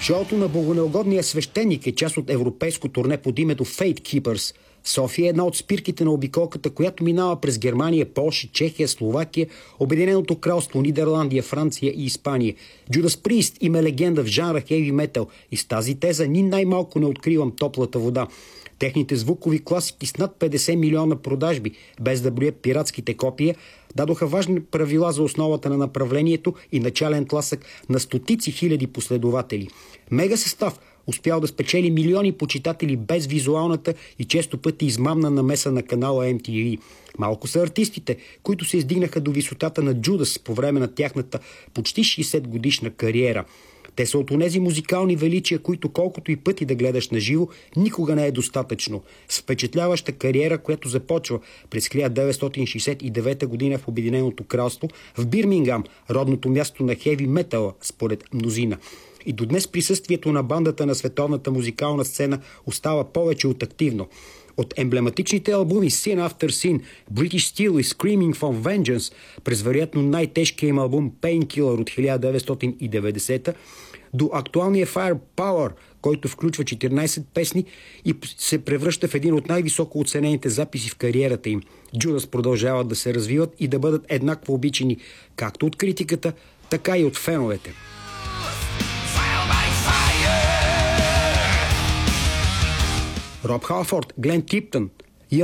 Шоуто на богонеугодния свещеник е част от европейско турне под името Fate Keepers. София е една от спирките на обиколката, която минава през Германия, Полша, Чехия, Словакия, Обединеното кралство, Нидерландия, Франция и Испания. Judas Priest им е легенда в жанра хеви метал и с тази теза ни най-малко не откривам топлата вода. Техните звукови класики с над 50 милиона продажби, без да броят пиратските копия, дадоха важни правила за основата на направлението и начален тласък на стотици хиляди последователи. Мега състав успял да спечели милиони почитатели без визуалната и често пъти измамна намеса на канала MTV. Малко са артистите, които се издигнаха до висотата на Judas по време на тяхната почти 60 годишна кариера. Те са от онези музикални величия, които колкото и пъти да гледаш на живо, никога не е достатъчно. С впечатляваща кариера, която започва през 1969 година в Обединеното кралство, в Бирмингам, родното място на хеви метала, според мнозина. И до днес присъствието на бандата на световната музикална сцена остава повече от активно. От емблематичните албуми Sin After Sin, British Steel и Screaming for Vengeance, през вероятно най-тежкия им албум Painkiller от 1990 до актуалния Firepower, който включва 14 песни и се превръща в един от най-високо оценените записи в кариерата им. Judas продължават да се развиват и да бъдат еднакво обичани както от критиката, така и от феновете. Роб Халфорд, Глен Типтън,